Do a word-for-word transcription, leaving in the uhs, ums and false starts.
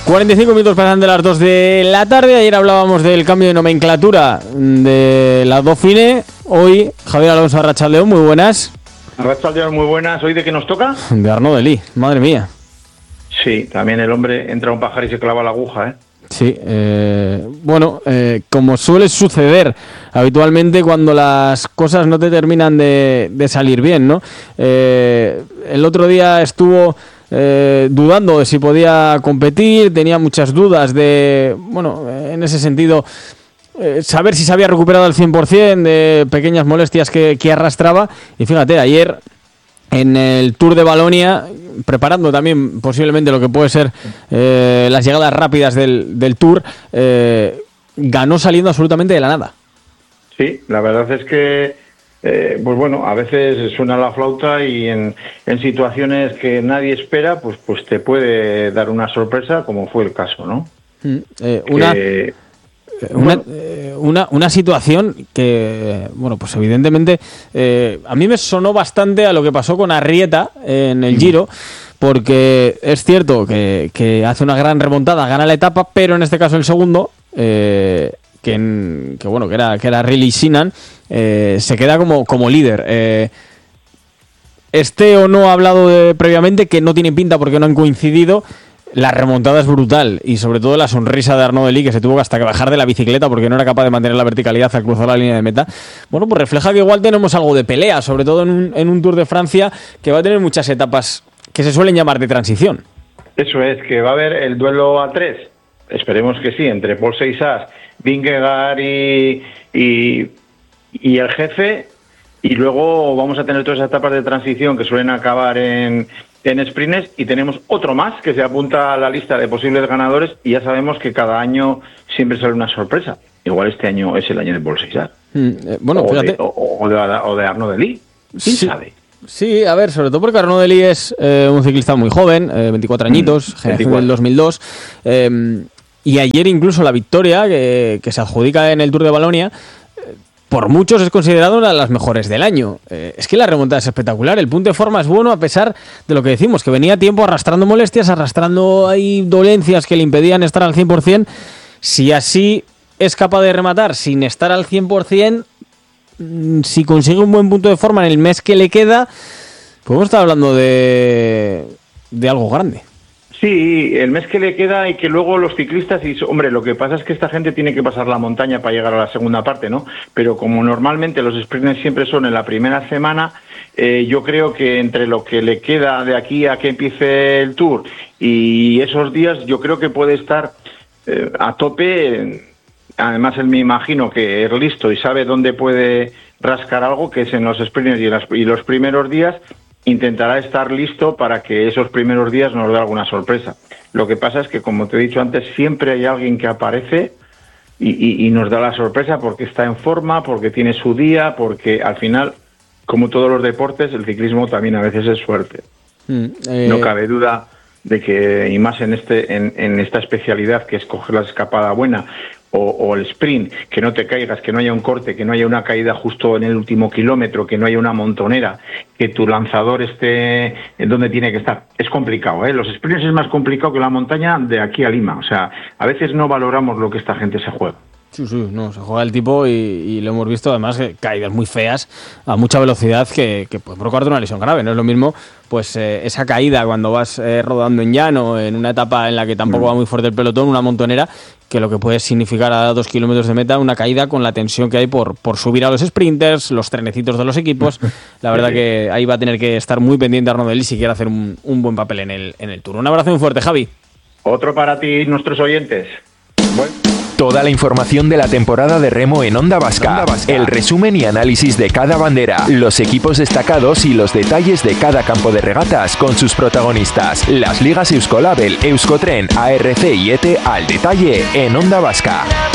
cuarenta y cinco minutos pasan de las dos de la tarde. Ayer hablábamos del cambio de nomenclatura de la Dauphiné. Hoy, Javier Alonso, Arratsaldeon, muy buenas. Arratsaldeon, muy buenas. ¿Hoy de qué nos toca? De Arnaud Delis, madre mía. Sí, también el hombre entra a un pajar y se clava la aguja, ¿eh? Sí, eh, bueno, eh, como suele suceder habitualmente cuando las cosas no te terminan de, de salir bien, ¿no? Eh, el otro día estuvo eh, dudando de si podía competir, tenía muchas dudas de, bueno, en ese sentido, eh, saber si se había recuperado al cien por ciento de pequeñas molestias que, que arrastraba. Y fíjate, ayer en el Tour de Valonia, preparando también posiblemente lo que puede ser eh, las llegadas rápidas del, del Tour, eh, ganó saliendo absolutamente de la nada. Sí, la verdad es que, eh, pues bueno, a veces suena la flauta y en, en situaciones que nadie espera, pues, pues te puede dar una sorpresa, como fue el caso, ¿no? Mm, eh, una... Que, Una, eh, una, una situación que, bueno, pues evidentemente eh, a mí me sonó bastante a lo que pasó con Arrieta en el Giro, porque es cierto que, que hace una gran remontada, gana la etapa, pero en este caso el segundo, eh, que, en, que bueno, que era, que era Riley Sinan, eh, se queda como, como líder. Eh, este o no ha hablado de, previamente, que no tiene pinta porque no han coincidido. La remontada es brutal y sobre todo la sonrisa de Arnaud Delis, que se tuvo que hasta que bajar de la bicicleta porque no era capaz de mantener la verticalidad al cruzar la línea de meta. Bueno, pues refleja que igual tenemos algo de pelea, sobre todo en un, en un Tour de Francia que va a tener muchas etapas que se suelen llamar de transición. Eso es, que va a haber el duelo a tres, esperemos que sí, entre Paul Seixas, Vingegaard y, y, y el jefe, y luego vamos a tener todas esas etapas de transición que suelen acabar en... en sprints, y tenemos otro más que se apunta a la lista de posibles ganadores, y ya sabemos que cada año siempre sale una sorpresa. Igual este año es el año de Paul Seixas. Mm, eh, bueno, o, fíjate. De, o, o, de, o de Arnaud Delis. ¿Quién sí, sabe? Sí, a ver, sobre todo porque Arnaud Delis es eh, un ciclista muy joven, eh, veinticuatro añitos, mm, generación del dos mil dos, eh, y ayer incluso la victoria que, que se adjudica en el Tour de Valonia, por muchos es considerado una de las mejores del año. Eh, es que la remontada es espectacular, el punto de forma es bueno a pesar de lo que decimos, que venía tiempo arrastrando molestias, arrastrando ahí dolencias que le impedían estar al cien por ciento. Si así es capaz de rematar sin estar al cien por ciento, si consigue un buen punto de forma en el mes que le queda, podemos estar hablando de, de algo grande. Sí, el mes que le queda, y que luego los ciclistas, y hombre, lo que pasa es que esta gente tiene que pasar la montaña para llegar a la segunda parte, ¿no? Pero como normalmente los sprints siempre son en la primera semana, eh, yo creo que entre lo que le queda de aquí a que empiece el Tour y esos días, yo creo que puede estar eh, a tope. Además, él me imagino que es listo y sabe dónde puede rascar algo, que es en los sprints y, en las, y los primeros días. Intentará estar listo para que esos primeros días nos dé alguna sorpresa. Lo que pasa es que, como te he dicho antes, siempre hay alguien que aparece y, y, y nos da la sorpresa porque está en forma, porque tiene su día, porque al final, como todos los deportes, el ciclismo también a veces es suerte. Mm, eh... No cabe duda de que, y más en este en, en esta especialidad que es coger la escapada buena, O, o el sprint, que no te caigas, que no haya un corte, que no haya una caída justo en el último kilómetro, que no haya una montonera, que tu lanzador esté en donde tiene que estar. Es complicado, ¿eh? Los sprints es más complicado que la montaña de aquí a Lima. O sea, a veces no valoramos lo que esta gente se juega. Sí, sí, no, se juega el tipo y, y lo hemos visto, además, que caídas muy feas a mucha velocidad que, que puede provocarte una lesión grave. No es lo mismo pues eh, esa caída cuando vas eh, rodando en llano, en una etapa en la que tampoco mm. va muy fuerte el pelotón, una montonera, que lo que puede significar a dos kilómetros de meta una caída con la tensión que hay por, por subir a los sprinters, los trenecitos de los equipos. La verdad que ahí va a tener que estar muy pendiente Arnaud Delis si quiere hacer un, un buen papel en el, en el Tour. Un abrazo muy fuerte, Javi. Otro para ti, nuestros oyentes. Bueno. Toda la información de la temporada de remo en Onda Vasca, Onda Vasca, el resumen y análisis de cada bandera, los equipos destacados y los detalles de cada campo de regatas con sus protagonistas, las ligas Euskolabel, Euskotren, A R C y E T E al detalle en Onda Vasca.